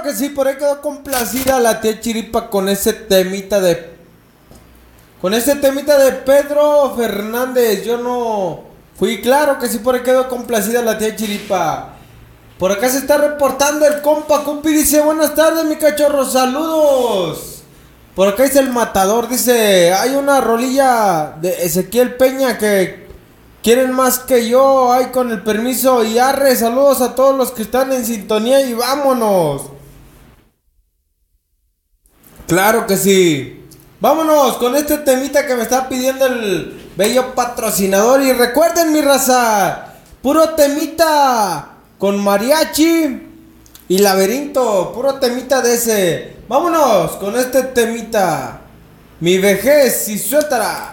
Claro que sí, por ahí quedó complacida la tía Chiripa con ese temita de... Con ese temita de Pedro Fernández. Yo no fui, claro que sí, por ahí quedó complacida la tía Chiripa. Por acá se está reportando el compa Cupi, dice, buenas tardes mi cachorro, saludos. Por acá dice el matador, dice, hay una rolilla de Ezequiel Peña que quieren más que yo, ay con el permiso y arre, saludos a todos los que están en sintonía y vámonos. Claro que sí. Vámonos con este temita que me está pidiendo el bello patrocinador y recuerden mi raza, puro temita con mariachi y laberinto, puro temita de ese. Vámonos con este temita. Mi vejez y suéltala.